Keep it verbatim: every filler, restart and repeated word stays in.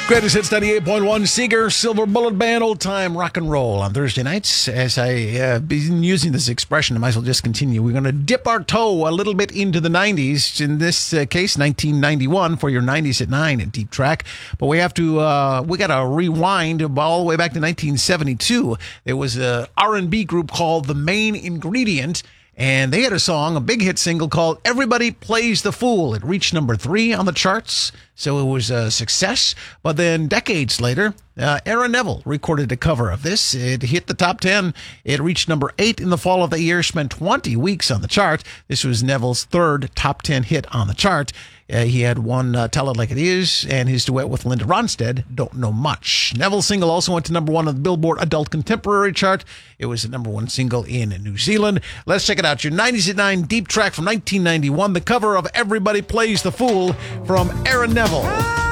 Greatest Hits ninety-eight point one, Seeger, Silver Bullet Band, old time rock and roll on Thursday nights. As I uh, been using this expression, I might as well just continue. We're going to dip our toe a little bit into the nineties. In this uh, case, nineteen ninety-one for your nineties at nine at Deep Track. But we have to, uh, we got to rewind all the way back to nineteen seventy-two. There was a R and B group called The Main Ingredient. And they had a song, a big hit single called Everybody Plays the Fool. It reached number three on the charts, so it was a success. But then decades later, uh, Aaron Neville recorded a cover of this. It hit the top ten. It reached number eight in the fall of the year, spent twenty weeks on the chart. This was Neville's third top ten hit on the chart. Uh, he had one, uh, Tell It Like It Is, and his duet with Linda Ronstadt, Don't Know Much. Neville's single also went to number one on the Billboard Adult Contemporary chart. It was the number one single in New Zealand. Let's check it out. Your nineties at nine Deep Track from nineteen ninety-one. The cover of Everybody Plays the Fool from Aaron Neville.